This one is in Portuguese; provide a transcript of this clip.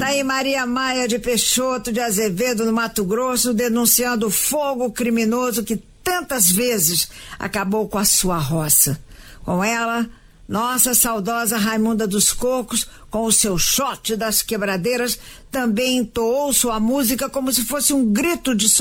Tá aí Maria Maia de Peixoto de Azevedo, no Mato Grosso, denunciando o fogo criminoso que tantas vezes acabou com a sua roça. Com ela, nossa saudosa Raimunda dos Cocos, com o seu shot das quebradeiras, também entoou sua música como se fosse um grito de